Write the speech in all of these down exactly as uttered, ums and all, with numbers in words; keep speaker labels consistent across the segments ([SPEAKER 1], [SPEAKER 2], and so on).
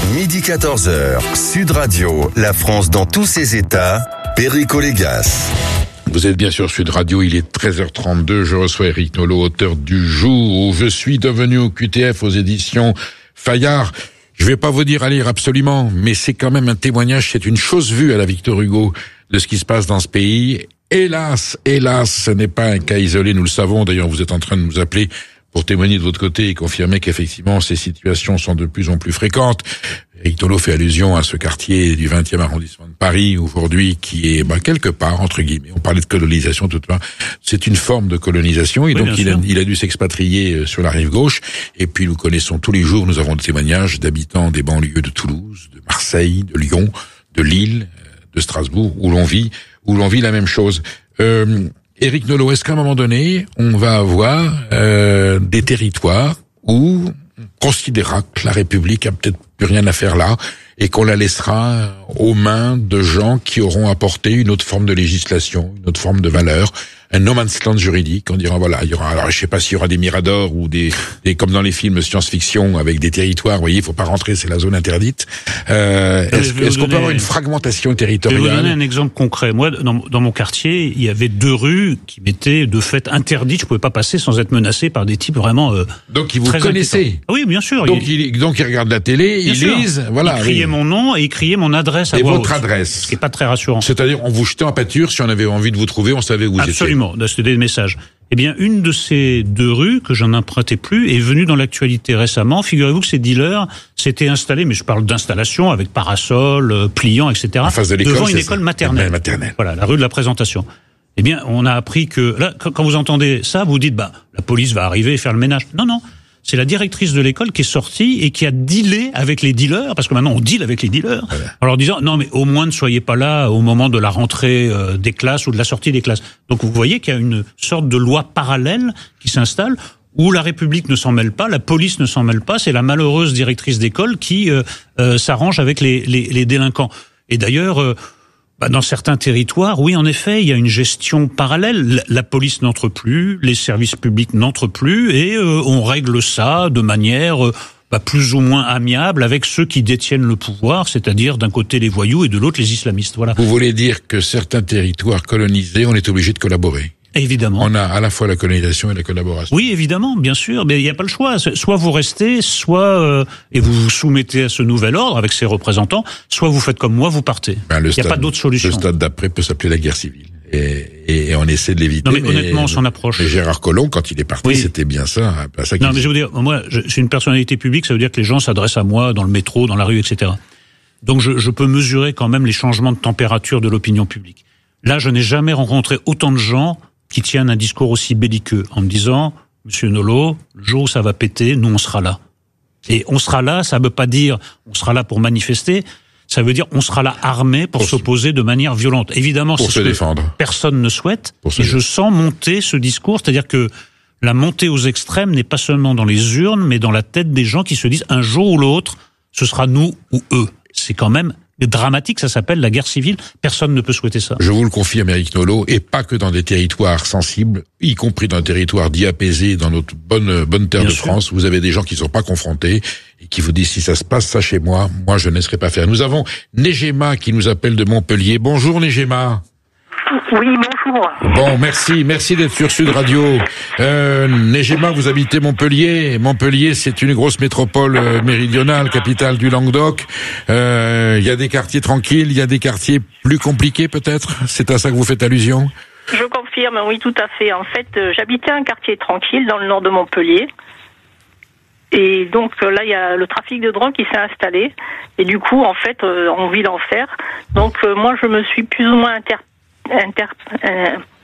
[SPEAKER 1] midi quatorze heures, Sud Radio, la France dans tous ses états, Perico Légas.
[SPEAKER 2] Vous êtes bien sûr Sud Radio, il est treize heures trente-deux, je reçois Éric Nolot, auteur du jour où je suis devenu au Q T F aux éditions Fayard. Je vais pas vous dire à lire absolument, mais c'est quand même un témoignage, c'est une chose vue à la Victor Hugo de ce qui se passe dans ce pays. Hélas, hélas, ce n'est pas un cas isolé, nous le savons. D'ailleurs, vous êtes en train de nous appeler pour témoigner de votre côté et confirmer qu'effectivement, ces situations sont de plus en plus fréquentes. Éric Nolot fait allusion à ce quartier du vingtième arrondissement de Paris, aujourd'hui, qui est, bah, quelque part, entre guillemets, on parlait de colonisation tout à l'heure, c'est une forme de colonisation, et oui, donc il a, il a dû s'expatrier sur la rive gauche, et puis nous connaissons tous les jours, nous avons des témoignages d'habitants des banlieues de Toulouse, de Marseille, de Lyon, de Lille, de Strasbourg, où l'on vit, où l'on vit la même chose. Euh, Éric Nolot, est-ce qu'à un moment donné, on va avoir euh, des territoires où on considérera que la République a peut-être plus rien à faire là et qu'on la laissera aux mains de gens qui auront apporté une autre forme de législation, une autre forme de valeur, un no man's land juridique. On dira voilà, il y aura, alors je sais pas s'il y aura des miradors ou des, des comme dans les films science-fiction avec des territoires. Vous voyez, il faut pas rentrer, c'est la zone interdite. Euh, est-ce, est-ce qu'on peut avoir une fragmentation territoriale?
[SPEAKER 3] Je vais vous donner un exemple concret. Moi, dans, dans mon quartier, il y avait deux rues qui m'étaient de fait interdites. Je pouvais pas passer sans être menacé par des types vraiment. Euh,
[SPEAKER 2] donc ils vous connaissaient.
[SPEAKER 3] Oui, bien sûr.
[SPEAKER 2] Donc il, il donc ils regardent la télé, ils sûr. lisent, voilà.
[SPEAKER 3] Ils criaient oui. mon nom et ils criaient mon adresse. À
[SPEAKER 2] et
[SPEAKER 3] voix
[SPEAKER 2] votre
[SPEAKER 3] haute,
[SPEAKER 2] adresse.
[SPEAKER 3] Ce qui est pas très rassurant.
[SPEAKER 2] C'est-à-dire, on vous jetait en pâture, si on avait envie de vous trouver, on savait où vous étiez.
[SPEAKER 3] Absolument. C'était des messages. Eh bien, une de ces deux rues, que j'en empruntais plus, est venue dans l'actualité récemment. Figurez-vous que ces dealers s'étaient installés, mais je parle d'installation avec parasol, euh, pliant, et cetera.
[SPEAKER 2] En face de l'école,
[SPEAKER 3] devant une
[SPEAKER 2] c'est
[SPEAKER 3] école
[SPEAKER 2] ça.
[SPEAKER 3] maternelle.
[SPEAKER 2] maternelle.
[SPEAKER 3] Voilà, la rue de la Présentation. Eh bien, on a appris que, là, quand vous entendez ça, vous dites, bah, la police va arriver et faire le ménage. Non, non. C'est la directrice de l'école qui est sortie et qui a dealé avec les dealers, parce que maintenant on deal avec les dealers, voilà. En leur disant non mais au moins ne soyez pas là au moment de la rentrée euh, des classes ou de la sortie des classes. Donc vous voyez qu'il y a une sorte de loi parallèle qui s'installe où la République ne s'en mêle pas, la police ne s'en mêle pas, c'est la malheureuse directrice d'école qui euh, euh, s'arrange avec les, les, les délinquants. Et d'ailleurs... Euh, Bah, dans certains territoires, oui, en effet, il y a une gestion parallèle. La police n'entre plus, les services publics n'entrent plus, et euh, on règle ça de manière euh, bah, plus ou moins amiable avec ceux qui détiennent le pouvoir, c'est-à-dire d'un côté les voyous et de l'autre les islamistes. Voilà.
[SPEAKER 2] Vous voulez dire que certains territoires colonisés, on est obligé de collaborer?
[SPEAKER 3] Évidemment.
[SPEAKER 2] On a à la fois la colonisation et la collaboration.
[SPEAKER 3] Oui, évidemment, bien sûr, mais il n'y a pas le choix. Soit vous restez, soit euh, et vous vous soumettez à ce nouvel ordre avec ses représentants, soit vous faites comme moi, vous partez. Ben, il n'y a pas d'autre solution.
[SPEAKER 2] Le stade d'après peut s'appeler la guerre civile. Et, et, et on essaie de l'éviter.
[SPEAKER 3] Non, mais, mais honnêtement, son approche.
[SPEAKER 2] Mais Gérard Collomb, quand il est parti, oui. c'était bien ça. Pas ça
[SPEAKER 3] non, mais je veux dire, moi, je suis une personnalité publique, ça veut dire que les gens s'adressent à moi dans le métro, dans la rue, et cetera. Donc je, je peux mesurer quand même les changements de température de l'opinion publique. Là, je n'ai jamais rencontré autant de gens qui tiennent un discours aussi belliqueux en me disant « Monsieur Nolot, le jour où ça va péter, nous on sera là ». Et on sera là, ça ne veut pas dire on sera là pour manifester, ça veut dire on sera là armé pour, pour s'opposer de manière violente. Évidemment,
[SPEAKER 2] pour
[SPEAKER 3] c'est
[SPEAKER 2] se
[SPEAKER 3] ce
[SPEAKER 2] défendre.
[SPEAKER 3] Que personne ne souhaite.
[SPEAKER 2] Pour
[SPEAKER 3] et je sens monter ce discours, c'est-à-dire que la montée aux extrêmes n'est pas seulement dans les urnes, mais dans la tête des gens qui se disent un jour ou l'autre, ce sera nous ou eux. C'est quand même dramatique, ça s'appelle la guerre civile. Personne ne peut souhaiter ça.
[SPEAKER 2] Je vous le confirme, Éric Nolot, et pas que dans des territoires sensibles, y compris dans des territoires dits apaisés, dans notre bonne bonne terre Bien de sûr. France. Vous avez des gens qui ne sont pas confrontés et qui vous disent si ça se passe ça chez moi, moi je ne laisserai pas faire. Nous avons Nejema qui nous appelle de Montpellier. Bonjour Nejema.
[SPEAKER 4] Oui, bonjour.
[SPEAKER 2] Bon, merci, merci d'être sur Sud Radio. Euh, Nejema, vous habitez Montpellier. Montpellier, c'est une grosse métropole euh, méridionale, capitale du Languedoc. Il euh, y a des quartiers tranquilles, il y a des quartiers plus compliqués peut-être. C'est à ça que vous faites allusion?
[SPEAKER 4] Je confirme, oui, tout à fait. En fait, euh, j'habitais un quartier tranquille dans le nord de Montpellier. Et donc euh, là, il y a le trafic de drogue qui s'est installé. Et du coup, en fait, euh, on vit l'enfer. Donc euh, moi, je me suis plus ou moins inter Inter, euh,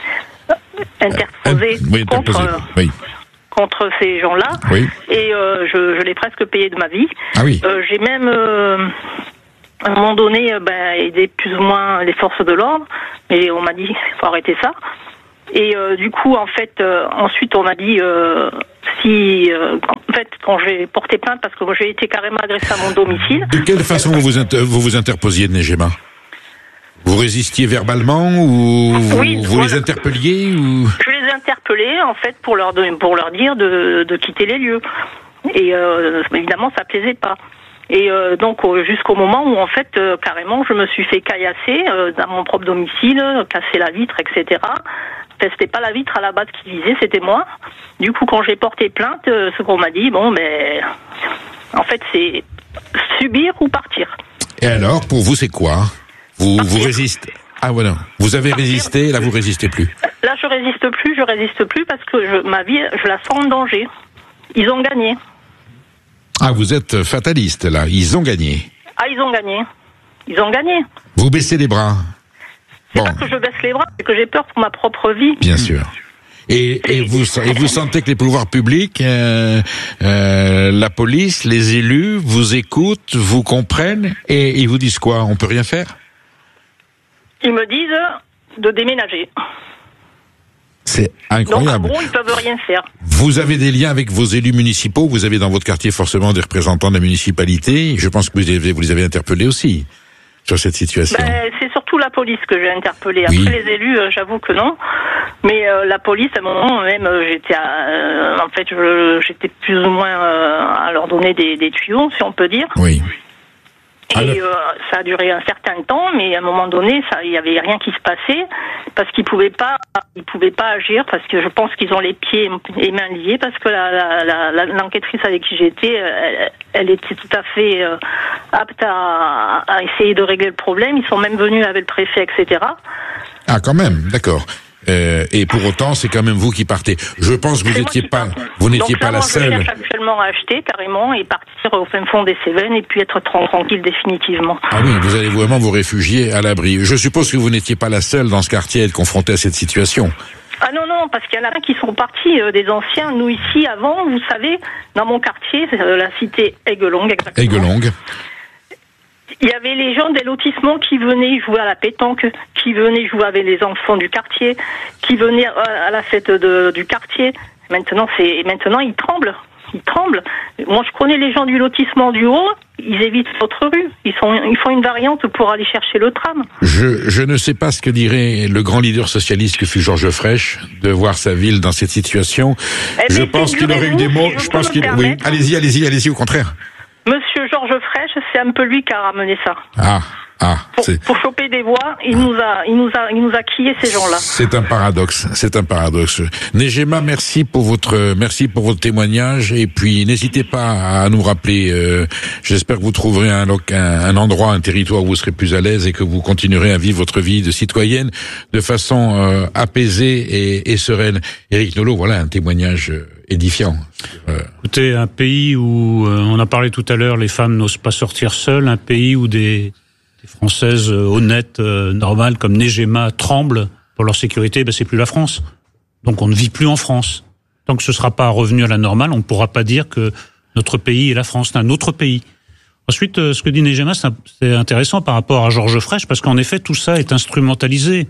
[SPEAKER 4] interposé
[SPEAKER 2] euh, oui,
[SPEAKER 4] contre, euh,
[SPEAKER 2] oui.
[SPEAKER 4] contre ces gens-là.
[SPEAKER 2] Oui.
[SPEAKER 4] Et euh, je, je l'ai presque payé de ma vie.
[SPEAKER 2] Ah oui.
[SPEAKER 4] Euh, j'ai même, euh, à un moment donné, euh, ben, aidé plus ou moins les forces de l'ordre. Et on m'a dit, il faut arrêter ça. Et euh, du coup, en fait, euh, ensuite, on m'a dit, euh, si, euh, en fait, quand j'ai porté plainte, parce que moi, j'ai été carrément agressée à mon domicile.
[SPEAKER 2] De quelle façon vous vous, inter- vous, vous interposiez, Nejema ? Vous résistiez verbalement ou vous,
[SPEAKER 4] oui,
[SPEAKER 2] vous
[SPEAKER 4] voilà.
[SPEAKER 2] les interpelliez ou...
[SPEAKER 4] Je les ai interpellés en fait pour leur donner, pour leur dire de, de quitter les lieux. Et euh, évidemment, ça plaisait pas. Et euh, donc au, jusqu'au moment où en fait euh, carrément je me suis fait caillasser euh, dans mon propre domicile, casser la vitre, et cetera. Enfin, c'était pas la vitre à la base qui visait, c'était moi. Du coup, quand j'ai porté plainte, euh, ce qu'on m'a dit, bon, ben, en fait, c'est subir ou partir.
[SPEAKER 2] Et alors, pour vous, c'est quoi? Vous
[SPEAKER 4] Partir.
[SPEAKER 2] vous résistez? Ah voilà, vous avez
[SPEAKER 4] Partir.
[SPEAKER 2] résisté, là vous résistez plus.
[SPEAKER 4] Là, je résiste plus, je résiste plus parce que je, ma vie, je la sens en danger. Ils ont gagné.
[SPEAKER 2] Ah, vous êtes fataliste, là. Ils ont gagné.
[SPEAKER 4] Ah, ils ont gagné. Ils ont gagné.
[SPEAKER 2] Vous baissez les bras.
[SPEAKER 4] C'est
[SPEAKER 2] Bon,
[SPEAKER 4] pas que je baisse les bras, c'est que j'ai peur pour ma propre vie.
[SPEAKER 2] bien sûr. Et, et, vous, et vous sentez que les pouvoirs publics, euh, euh, la police, les élus, vous écoutent, vous comprennent, et ils vous disent quoi? On peut rien faire?
[SPEAKER 4] Ils me disent de déménager.
[SPEAKER 2] C'est
[SPEAKER 4] Donc, en
[SPEAKER 2] incroyable.
[SPEAKER 4] gros, ils peuvent rien faire.
[SPEAKER 2] Vous avez des liens avec vos élus municipaux, vous avez dans votre quartier forcément des représentants de la municipalité. Je pense que vous, avez, vous les avez interpellés aussi sur cette situation.
[SPEAKER 4] Ben, c'est surtout la police que j'ai interpellée.
[SPEAKER 2] Oui.
[SPEAKER 4] Après les élus, euh, j'avoue que non. Mais euh, la police, à un moment même, euh, j'étais, à, euh, en fait, je, j'étais plus ou moins euh, à leur donner des, des tuyaux, si on peut dire.
[SPEAKER 2] Oui.
[SPEAKER 4] Et
[SPEAKER 2] Alors-
[SPEAKER 4] euh, ça a duré un certain temps, mais à un moment donné, ça, il y avait rien qui se passait parce qu'ils pouvaient pas, ils pouvaient pas agir parce que je pense qu'ils ont les pieds et mains liés parce que la, la, la, la- l'enquêtrice avec qui j'étais, elle, elle était tout à fait euh, apte à, à essayer de régler le problème. Ils sont même venus avec le préfet, et cetera.
[SPEAKER 2] Ah, quand même, d'accord. Euh, et pour autant, c'est quand même vous qui partez. Je pense que vous
[SPEAKER 4] C'est moi
[SPEAKER 2] n'étiez
[SPEAKER 4] qui
[SPEAKER 2] pas,
[SPEAKER 4] pars.
[SPEAKER 2] vous n'étiez
[SPEAKER 4] Donc
[SPEAKER 2] pas
[SPEAKER 4] là,
[SPEAKER 2] la
[SPEAKER 4] moi,
[SPEAKER 2] seule.
[SPEAKER 4] Je cherche actuellement à acheter carrément et partir au fin fond des Cévennes et puis être tran- tranquille définitivement.
[SPEAKER 2] Ah oui, vous allez vraiment vous réfugier à l'abri. Je suppose que vous n'étiez pas la seule dans ce quartier à être confrontée à cette situation.
[SPEAKER 4] Ah non, non, parce qu'il y en a qui sont partis, euh, des anciens. Nous, ici, avant, vous savez, dans mon quartier, euh, la cité Aiguelongue, exactement.
[SPEAKER 2] Aiguelongue.
[SPEAKER 4] Il y avait les gens des lotissements qui venaient jouer à la pétanque, qui venaient jouer avec les enfants du quartier, qui venaient à la fête de, du quartier. Maintenant, c'est, maintenant, ils tremblent. Ils tremblent. Moi, je connais les gens du lotissement du haut, ils évitent notre rue. Ils, sont, ils font une variante pour aller chercher le tram.
[SPEAKER 2] Je, je ne sais pas ce que dirait le grand leader socialiste que fut Georges Frêche de voir sa ville dans cette situation.
[SPEAKER 4] Eh
[SPEAKER 2] je
[SPEAKER 4] bien,
[SPEAKER 2] pense qu'il aurait eu des mots.
[SPEAKER 4] si je
[SPEAKER 2] Je
[SPEAKER 4] peux
[SPEAKER 2] pense
[SPEAKER 4] me
[SPEAKER 2] qu'il. Oui,
[SPEAKER 4] permettre.
[SPEAKER 2] allez-y, allez-y, allez-y. Au contraire.
[SPEAKER 4] Monsieur Georges Frêche, c'est un peu lui qui a ramené ça.
[SPEAKER 2] Ah, ah.
[SPEAKER 4] Pour,
[SPEAKER 2] C'est.
[SPEAKER 4] pour choper des voix, il nous a, il nous a, il nous a quillé ces gens-là.
[SPEAKER 2] C'est un paradoxe, c'est un paradoxe. Nejema, merci pour votre, merci pour votre témoignage et puis n'hésitez pas à nous rappeler. Euh, j'espère que vous trouverez un, un, un endroit, un territoire où vous serez plus à l'aise et que vous continuerez à vivre votre vie de citoyenne de façon euh, apaisée et, et sereine. Éric Nolot, voilà un témoignage édifiant. Euh,
[SPEAKER 3] Écoutez, un pays où, euh, on a parlé tout à l'heure, les femmes n'osent pas sortir seules, un pays où des, des Françaises euh, honnêtes, euh, normales, comme Nejema, tremblent pour leur sécurité, ben c'est plus la France. Donc on ne vit plus en France. Tant que ce ne sera pas revenu à la normale, on ne pourra pas dire que notre pays est la France, c'est un autre pays. Ensuite, euh, ce que dit Nejema, c'est intéressant par rapport à Georges Frêche, parce qu'en effet, tout ça est instrumentalisé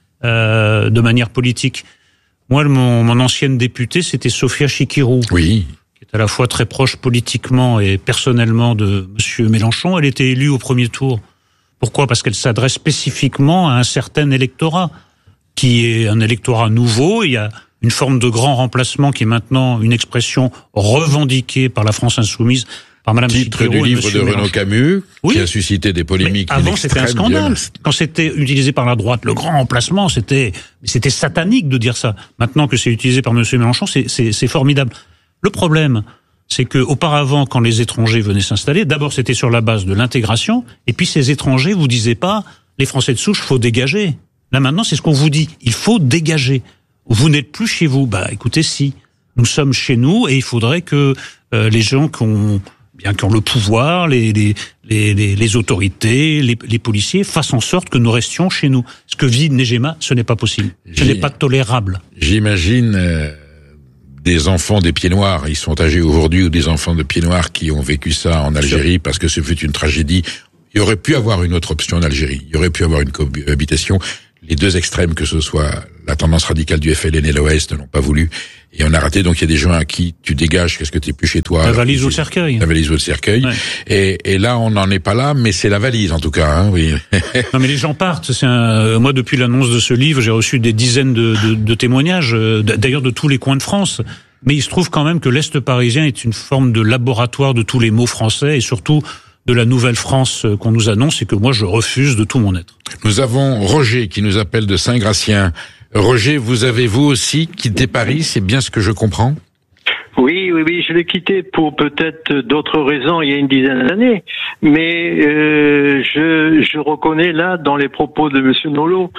[SPEAKER 3] euh, de manière politique. Moi, mon, mon ancienne députée, c'était Sophia Chikirou,
[SPEAKER 2] oui.
[SPEAKER 3] qui est à la fois très proche politiquement et personnellement de Monsieur Mélenchon. Elle était élue au premier tour. Pourquoi ? Parce qu'elle s'adresse spécifiquement à un certain électorat, qui est un électorat nouveau. Il y a une forme de grand remplacement qui est maintenant une expression revendiquée par la France insoumise, par Madame
[SPEAKER 2] Titre
[SPEAKER 3] Chikirou
[SPEAKER 2] du
[SPEAKER 3] et
[SPEAKER 2] livre
[SPEAKER 3] Monsieur
[SPEAKER 2] de Renaud
[SPEAKER 3] Mélenchon.
[SPEAKER 2] Camus,
[SPEAKER 3] Oui.
[SPEAKER 2] qui a suscité des polémiques.
[SPEAKER 3] Mais avant, c'était un
[SPEAKER 2] d'extrême
[SPEAKER 3] scandale.
[SPEAKER 2] violence.
[SPEAKER 3] Quand c'était utilisé par la droite, le grand remplacement, c'était, c'était satanique de dire ça. Maintenant que c'est utilisé par Monsieur Mélenchon, c'est, c'est, c'est formidable. Le problème, c'est que auparavant, quand les étrangers venaient s'installer, d'abord c'était sur la base de l'intégration, et puis ces étrangers vous disaient pas, les Français de souche, faut dégager. Là maintenant, c'est ce qu'on vous dit, il faut dégager. Vous n'êtes plus chez vous. Bah, écoutez, si. Nous sommes chez nous, et il faudrait que euh, les gens qui ont, bien, qui ont le pouvoir, les, les, les, les, les autorités, les, les policiers, fassent en sorte que nous restions chez nous. Ce que vit Nejema, ce n'est pas possible. Ce
[SPEAKER 2] J'ai-
[SPEAKER 3] n'est pas tolérable.
[SPEAKER 2] J'imagine euh, des enfants des pieds noirs, ils sont âgés aujourd'hui, ou des enfants de pieds noirs qui ont vécu ça en Algérie parce que ce fut une tragédie. Il y aurait pu avoir une autre option en Algérie. Il y aurait pu avoir une cohabitation. Les deux extrêmes, que ce soit la tendance radicale du F L N et l'O A S, ne l'ont pas voulu. Et on a raté. Donc il y a des gens à qui tu dégages, qu'est-ce que t'es plus chez toi.
[SPEAKER 3] La
[SPEAKER 2] alors
[SPEAKER 3] valise
[SPEAKER 2] que
[SPEAKER 3] au
[SPEAKER 2] tu-
[SPEAKER 3] cercueil.
[SPEAKER 2] La valise au cercueil.
[SPEAKER 3] Ouais.
[SPEAKER 2] Et, et là, on n'en est pas là, mais c'est la valise en tout cas. Hein, oui.
[SPEAKER 3] Non mais les gens partent. C'est un... Moi, depuis l'annonce de ce livre, j'ai reçu des dizaines de, de, de témoignages, euh, d'ailleurs de tous les coins de France. Mais il se trouve quand même que l'Est parisien est une forme de laboratoire de tous les mots français et surtout de la nouvelle France qu'on nous annonce et que moi je refuse de tout mon être.
[SPEAKER 2] Nous avons Roger qui nous appelle de Saint-Gratien. Roger, vous avez vous aussi quitté Paris, c'est bien ce que je comprends ?
[SPEAKER 5] Oui, oui, oui, je l'ai quitté pour peut-être d'autres raisons il y a une dizaine d'années, mais euh, je, je reconnais là dans les propos de Monsieur Nolot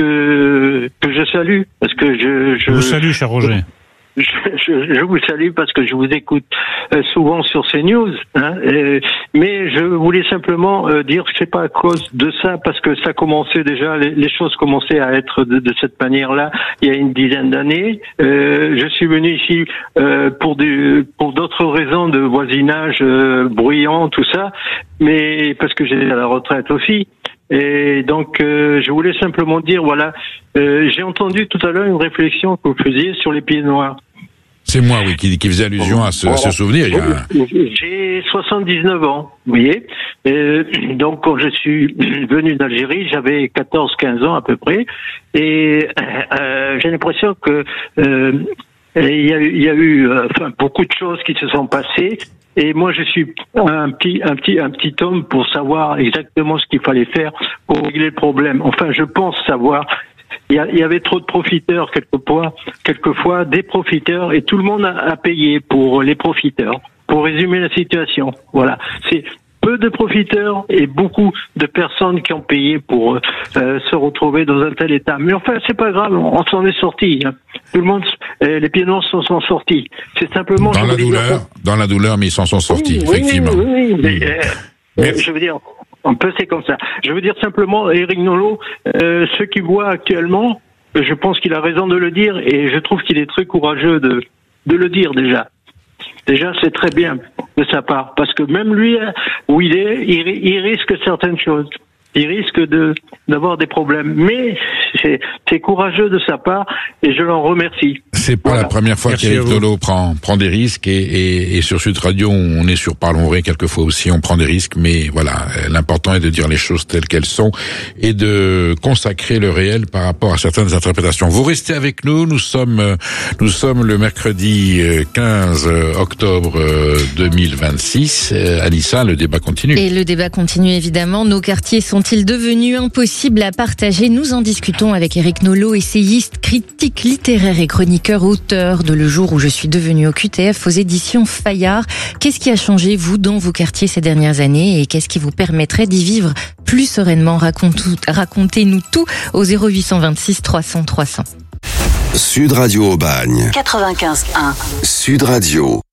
[SPEAKER 5] que que je salue parce que je je,
[SPEAKER 3] je vous salue, cher Roger.
[SPEAKER 5] Je, je, je vous salue parce que je vous écoute euh, souvent sur CNews, hein, euh, mais je voulais simplement euh, dire que c'est pas à cause de ça, parce que ça commençait déjà, les, les choses commençaient à être de, de cette manière-là il y a une dizaine d'années. Euh, je suis venu ici euh, pour des, pour d'autres raisons de voisinage euh, bruyant, tout ça, mais parce que j'étais à la retraite aussi. Et donc, euh, je voulais simplement dire, voilà, euh, j'ai entendu tout à l'heure une réflexion que vous faisiez sur les pieds noirs.
[SPEAKER 2] C'est moi, oui, qui, qui faisait allusion à ce, voilà. à ce souvenir. Il y a...
[SPEAKER 5] J'ai soixante-dix-neuf ans, vous voyez. Euh, donc, quand je suis venu d'Algérie, j'avais quatorze quinze ans à peu près. Et euh, j'ai l'impression que euh, il y a eu, il y a eu euh, enfin, beaucoup de choses qui se sont passées. Et moi, je suis un petit, un petit, un petit homme pour savoir exactement ce qu'il fallait faire pour régler le problème. Enfin, je pense savoir. Il y, a, il y avait trop de profiteurs quelquefois, quelquefois des profiteurs, et tout le monde a, a payé pour les profiteurs. Pour résumer la situation, voilà. C'est peu de profiteurs et beaucoup de personnes qui ont payé pour euh, se retrouver dans un tel état. Mais enfin, c'est pas grave, on, on s'en est sorti. Hein. Tout le monde, euh, les pieds noirs s'en sont sortis. C'est simplement
[SPEAKER 2] dans la douleur, dire... dans la douleur, mais ils s'en sont sortis,
[SPEAKER 5] oui,
[SPEAKER 2] effectivement.
[SPEAKER 5] Oui, oui, mais, euh, mais... je veux dire, un peu c'est comme ça. Je veux dire simplement, Éric Nolot, euh, ce qu'il voit actuellement, je pense qu'il a raison de le dire, et je trouve qu'il est très courageux de de le dire déjà. Déjà, c'est très bien de sa part, parce que même lui, où il est, il, il risque certaines choses. Il risque de d'avoir des problèmes, mais c'est, c'est courageux de sa part, et je l'en remercie.
[SPEAKER 2] C'est pas voilà. la première fois qu'Éric Nolot prend prend des risques, et, et, et sur Sud Radio, on est sur Parlons Vrai quelquefois aussi, on prend des risques, mais voilà, l'important est de dire les choses telles qu'elles sont et de consacrer le réel par rapport à certaines interprétations. Vous restez avec nous, nous sommes nous sommes le mercredi quinze octobre deux mille vingt-six. Alissa, le débat continue.
[SPEAKER 6] Et le débat continue évidemment. Nos quartiers sont-ils devenus impossibles à partager ? Nous en discutons avec Éric Nolot, essayiste, critique littéraire et chroniqueur, auteur de Le jour où je suis devenu au Q T F aux éditions Fayard. Qu'est-ce qui a changé, vous, dans vos quartiers ces dernières années, et qu'est-ce qui vous permettrait d'y vivre plus sereinement ? Racontez-nous tout au zéro huit cent vingt-six trois cents trois cents.
[SPEAKER 1] Sud Radio Aubagne.
[SPEAKER 7] quatre-vingt-quinze un.
[SPEAKER 1] Sud Radio.